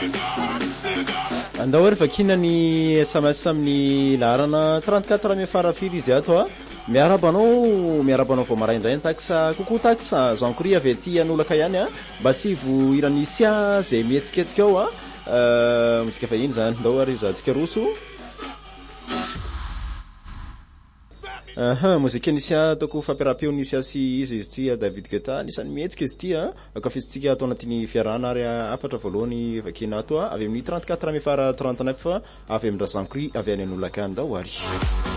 andao refa kinany SMS amin'ny larana 34 me farafiry izy ato miarabanao vao maraindray taxa coucou taxa Jean-Cory avy aty anolaka ihany mba sivo iranisia zay mietsiketsika ao mosika fa iny zany ndao ary zatsika roso mozika nisia toko fampiarapeo nisia sy izy ty David Guetta nisany mietsika izy ty akafitsika ato anatin'ny fiarana ary afatra voalohany vakina ato avy amin'ny 34 me fara 39 avy amin'ny Jean-Cory avy any anolaka ndao ary